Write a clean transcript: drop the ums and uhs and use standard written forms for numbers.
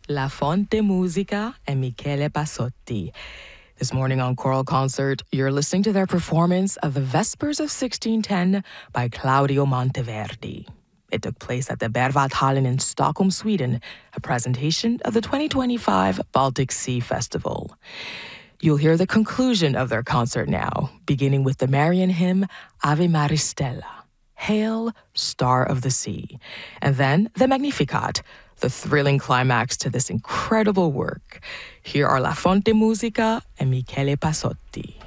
La Fonte Musica and Michele Passotti. This morning on Choral Concert, you're listening to their performance of the Vespers of 1610 by Claudio Monteverdi. It took place at the Berwaldhallen in Stockholm, Sweden, a presentation of the 2025 Baltic Sea Festival. You'll hear the conclusion of their concert now, beginning with the Marian hymn Ave Maristella, Hail, Star of the Sea, and then the Magnificat, the thrilling climax to this incredible work. Here are La Fonte Musica and Michele Passotti.